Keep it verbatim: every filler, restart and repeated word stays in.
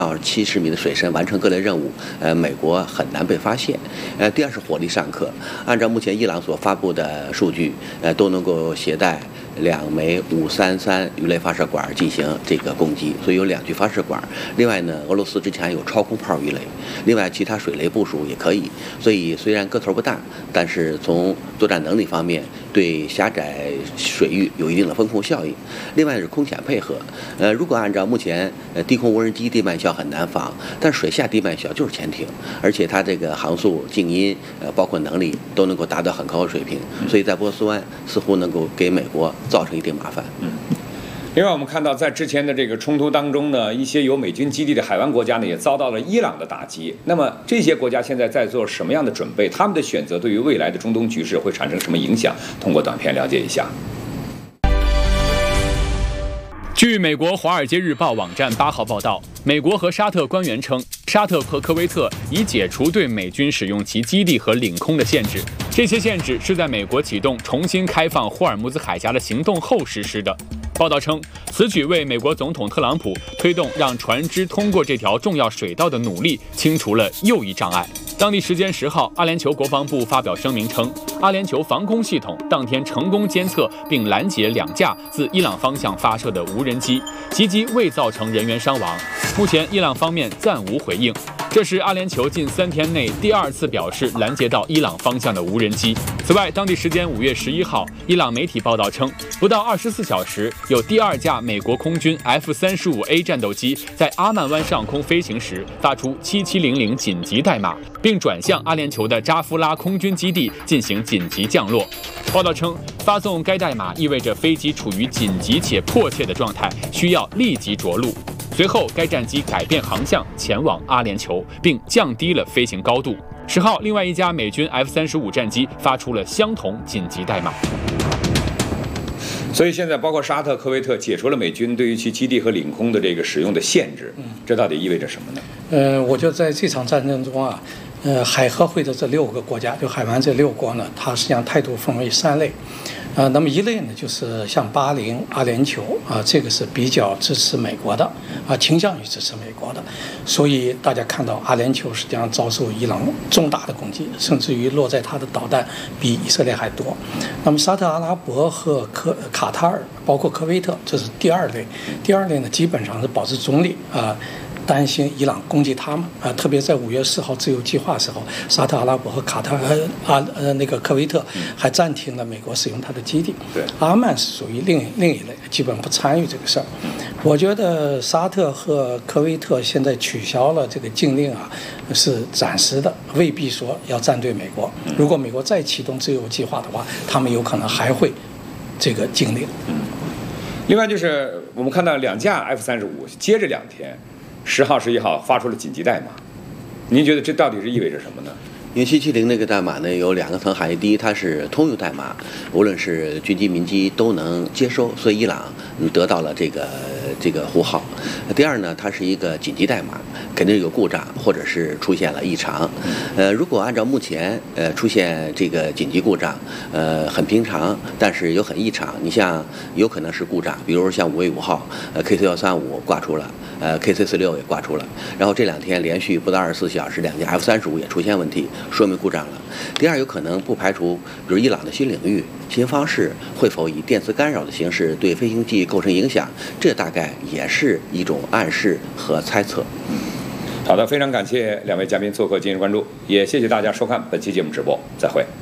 到七十米的水深完成各类任务，呃，美国很难被发现。呃，第二是火力上课，按照目前伊朗所发布的数据，呃，都能够携带两枚五三三鱼雷发射管进行这个攻击，所以有两具发射管。另外呢，俄罗斯之前还有超空炮鱼雷，另外其他水雷部署也可以。所以虽然个头不大，但是从作战能力方面，对狭窄水域有一定的风控效应。另外是空潜配合，呃，如果按照目前呃低空无人机地面小很难防，但水下地面小就是潜艇，而且它这个航速、静音，呃，包括能力都能够达到很高的水平，所以在波斯湾似乎能够给美国造成一定麻烦。 嗯。另外，我们看到在之前的这个冲突当中呢，一些有美军基地的海湾国家呢，也遭到了伊朗的打击。那么这些国家现在在做什么样的准备？他们的选择对于未来的中东局势会产生什么影响？通过短片了解一下。 据美国《华尔街日报》网站八号报道，美国和沙特官员称，沙特和科威特已解除对美军使用其基地和领空的限制。这些限制是在美国启动重新开放霍尔木兹海峡的行动后实施的。报道称，此举为美国总统特朗普推动让船只通过这条重要水道的努力清除了又一障碍。当地时间十号，阿联酋国防部发表声明称，阿联酋防空系统当天成功监测并拦截两架自伊朗方向发射的无人机，袭击未造成人员伤亡。目前，伊朗方面暂无回应。这是阿联酋近三天内第二次表示拦截到伊朗方向的无人机。此外，当地时间五月十一号，伊朗媒体报道称，不到二十四小时，有第二架美国空军 F 三十五 A 战斗机在阿曼湾上空飞行时发出七七零零紧急代码，并转向阿联酋的扎夫拉空军基地进行紧急降落。报道称，发送该代码意味着飞机处于紧急且迫切的状态，需要立即着陆。随后，该战机改变航向前往阿联酋，并降低了飞行高度。十号，另外一架美军 F 三十五战机发出了相同紧急代码。 所以现在，包括沙特、科威特解除了美军对于其基地和领空的这个使用的限制，这到底意味着什么呢？ 呃，我觉得在这场战争中啊，呃，海合会的这六个国家，就海湾这六国呢，它实际上态度分为三类。呃，那么一类呢，就是像巴林、阿联酋啊，这个是比较支持美国的啊，倾向于支持美国的，所以大家看到阿联酋实际上遭受伊朗重大的攻击，甚至于落在它的导弹比以色列还多。那么沙特阿拉伯和科卡塔尔，包括科威特，这是第二类。第二类呢，基本上是保持中立啊。担心伊朗攻击他们啊，特别在五月四号自由计划时候，沙特阿拉伯和卡塔尔啊呃那个科威特还暂停了美国使用它的基地。 对， 阿曼是属于另另一类，基本不参与这个事儿。我觉得沙特和科威特现在取消了这个禁令啊，是暂时的，未必说要站队美国。如果美国再启动自由计划的话，他们有可能还会这个禁令。 嗯。另外就是我们看到两架 F 三十五接着两天。十号、十一号发出了紧急代码，您觉得这到底是意味着什么呢？ 因为七七零那个代码呢有两个层含义，第一，它是通用代码，无论是军机、民机都能接收，所以伊朗得到了这个这个呼号。第二呢，它是一个紧急代码，肯定有故障或者是出现了异常。呃，如果按照目前呃出现这个紧急故障，呃很平常，但是又很异常。你像有可能是故障，比如像五月五号，呃 K C 幺三五挂出了。呃 ，K C 四六也挂出了，然后这两天连续不到二十四小时，两架 F 三十五也出现问题，说明故障了。第二，有可能不排除，比如伊朗的新领域、新方式会否以电磁干扰的形式对飞行器构成影响，这大概也是一种暗示和猜测。 好的，非常感谢两位嘉宾做客今日关注，也谢谢大家收看本期节目直播，再会。